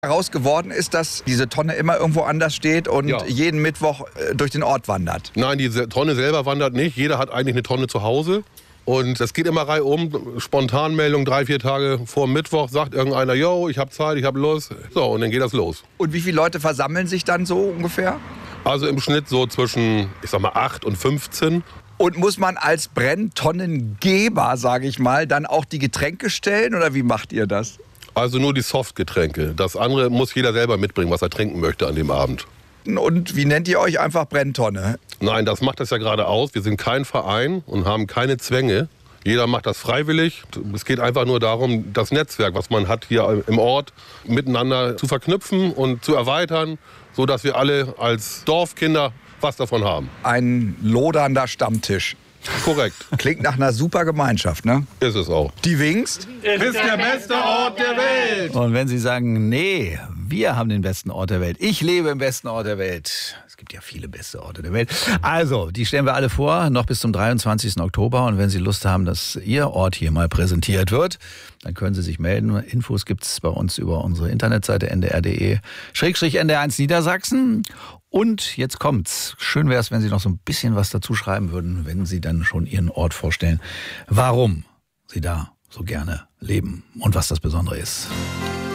Heraus geworden ist, dass diese Tonne immer irgendwo anders steht und jeden Mittwoch durch den Ort wandert. Nein, diese Tonne selber wandert nicht. Jeder hat eigentlich eine Tonne zu Hause. Und das geht immer reihum. Spontanmeldung 3-4 Tage vor Mittwoch sagt irgendeiner, yo, ich habe Zeit, ich habe Lust. So, und dann geht das los. Und wie viele Leute versammeln sich dann so ungefähr? Also im Schnitt so zwischen, 8 und 15. Und muss man als Brenntonnengeber, sage ich mal, dann auch die Getränke stellen oder wie macht ihr das? Also nur die Softgetränke. Das andere muss jeder selber mitbringen, was er trinken möchte an dem Abend. Und wie nennt ihr euch? Einfach Brenntonne? Nein, das macht das ja gerade aus. Wir sind kein Verein und haben keine Zwänge. Jeder macht das freiwillig. Es geht einfach nur darum, das Netzwerk, was man hat hier im Ort, miteinander zu verknüpfen und zu erweitern, sodass wir alle als Dorfkinder was davon haben. Ein lodernder Stammtisch. Korrekt. Klingt nach einer super Gemeinschaft, ne? Ist es auch. Die Wingst ist der beste Ort der Welt. Und wenn Sie sagen, nee, wir haben den besten Ort der Welt. Ich lebe im besten Ort der Welt. Es gibt ja viele beste Orte der Welt. Also, die stellen wir alle vor, noch bis zum 23. Oktober. Und wenn Sie Lust haben, dass Ihr Ort hier mal präsentiert wird, dann können Sie sich melden. Infos gibt es bei uns über unsere Internetseite ndr.de/NDR1 Niedersachsen. Und jetzt kommt's. Schön wäre es, wenn Sie noch so ein bisschen was dazu schreiben würden, wenn Sie dann schon Ihren Ort vorstellen, warum Sie da so gerne leben und was das Besondere ist.